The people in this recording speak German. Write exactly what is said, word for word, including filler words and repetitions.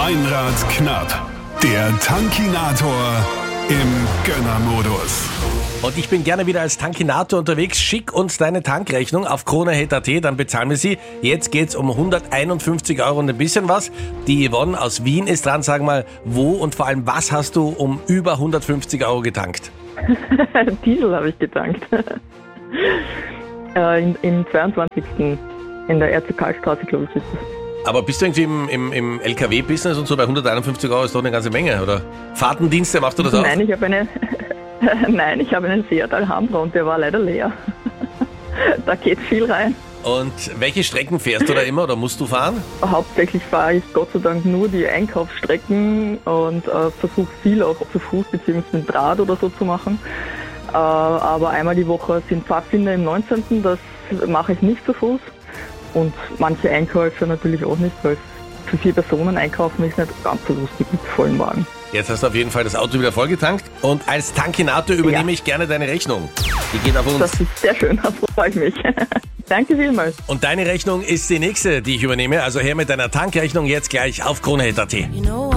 Meinrad knapp, der Tankinator im Gönnermodus. Und ich bin gerne wieder als Tankinator unterwegs. Schick uns deine Tankrechnung auf kronehit punkt at, dann bezahlen wir sie. Jetzt geht's um hunderteinundfünfzig Euro und ein bisschen was. Die Yvonne aus Wien ist dran. Sag mal, wo und vor allem, was hast du um über hundertfünfzig Euro getankt? Diesel habe ich getankt. äh, in, Im zweiundzwanzigsten in der Erzäkalstraße, glaube ich, ist das. Aber bist du irgendwie im, im, im L K W-Business und so? Bei hunderteinundfünfzig Euro ist doch eine ganze Menge, oder? Fahrtendienste, machst du das auch? Nein, ich habe eine, Nein, ich habe einen Seat Alhambra und der war leider leer. Da geht viel rein. Und welche Strecken fährst du da immer oder musst du fahren? Hauptsächlich fahre ich Gott sei Dank nur die Einkaufsstrecken und äh, versuche viel auch zu Fuß bzw. mit Rad oder so zu machen. Äh, aber einmal die Woche sind Pfadfinder im neunzehnten Das mache ich nicht zu Fuß. Und manche Einkäufe natürlich auch nicht, weil für vier Personen einkaufen ist nicht ganz so lustig mit vollen Wagen. Jetzt hast du auf jeden Fall das Auto wieder vollgetankt. Und als Tankinator übernehme Ja. ich gerne deine Rechnung. Die geht auf uns. Das ist sehr schön, da freue ich mich. Danke vielmals. Und deine Rechnung ist die nächste, die ich übernehme. Also her mit deiner Tankrechnung jetzt gleich auf kronehit punkt at. You know